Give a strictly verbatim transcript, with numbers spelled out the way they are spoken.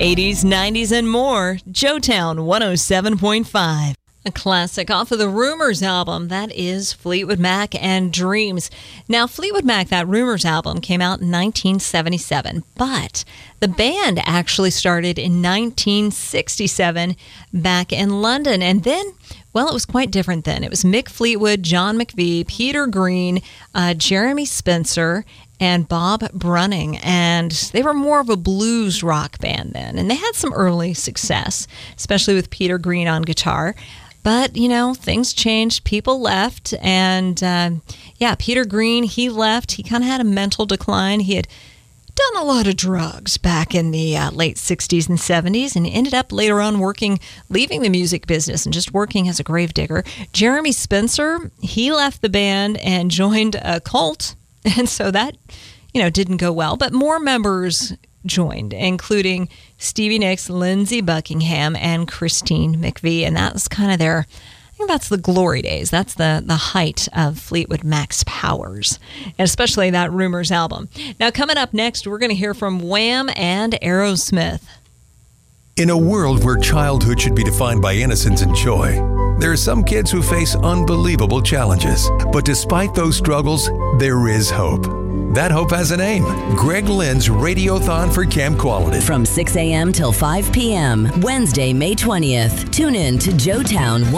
eighties, nineties, and more. Joetown one oh seven point five. A classic off of the Rumors album, that is Fleetwood Mac and Dreams. Now, Fleetwood Mac, that Rumors album, came out in nineteen seventy-seven, but the band actually started in nineteen sixty-seven back in London. And then, well, it was quite different then. It was Mick Fleetwood, John McVie, Peter Green, uh, Jeremy Spencer, and Bob Brunning, and they were more of a blues rock band then, and they had some early success, especially with Peter Green on guitar. But, you know, things changed. People left. And, uh, yeah, Peter Green, he left. He kind of had a mental decline. He had done a lot of drugs back in the uh, late sixties and seventies and ended up later on working, leaving the music business and just working as a gravedigger. Jeremy Spencer, he left the band and joined a cult. And so that, you know, didn't go well. But more members joined, including Stevie Nicks, Lindsey Buckingham, and Christine McVie. And that was kind of their, I think that's the glory days. That's the, the height of Fleetwood Mac's powers, and especially that Rumors album. Now, coming up next, we're going to hear from Wham and Aerosmith. In a world where childhood should be defined by innocence and joy, there are some kids who face unbelievable challenges. But despite those struggles, there is hope. That hope has a name. Greg Lynn's Radiothon for Camp Quality. From six a.m. till five p.m. Wednesday, May twentieth. Tune in to Joetown